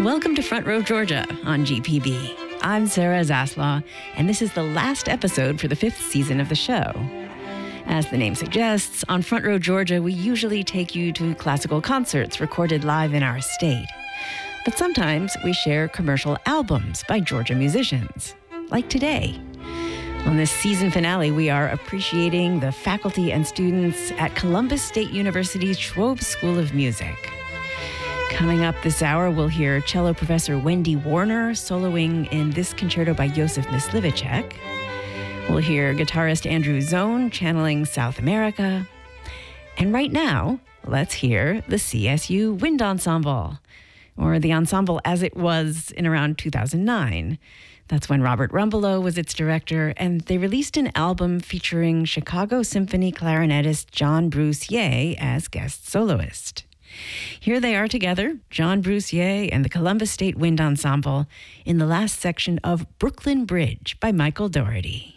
Welcome to Front Row Georgia on GPB. I'm Sarah Zaslaw, and this is the last episode for the 5th season of the show. As the name suggests, on Front Row Georgia, we usually take you to classical concerts recorded live in our state. But sometimes we share commercial albums by Georgia musicians, like today. On this season finale, we are appreciating the faculty and students at Columbus State University's Schwob School of Music. Coming up this hour, we'll hear cello professor Wendy Warner soloing in this concerto by Josef Myslivacek. We'll hear guitarist Andrew Zone channeling South America. And right now, let's hear the CSU Wind Ensemble, or the ensemble as it was in around 2009. That's when Robert Rumbelow was its director, and they released an album featuring Chicago Symphony clarinetist John Bruce Ye as guest soloist. Here they are together, John Bruce Ye and the Columbus State Wind Ensemble, in the last section of Brooklyn Bridge by Michael Dougherty.